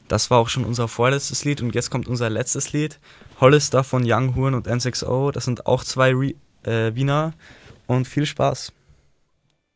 Das war auch schon unser vorletztes Lied und jetzt kommt unser letztes Lied. Hollister von Young Horn und N6O. Das sind auch zwei Wiener und viel Spaß.